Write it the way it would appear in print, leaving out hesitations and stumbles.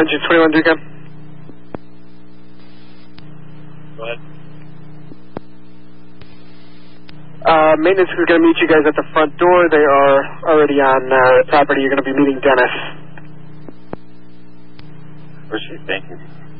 Engine 21 Ducam. Go ahead. Maintenance is going to meet you guys at the front door. They are already on property. You're going to be meeting Dennis. Appreciate it. Thank you.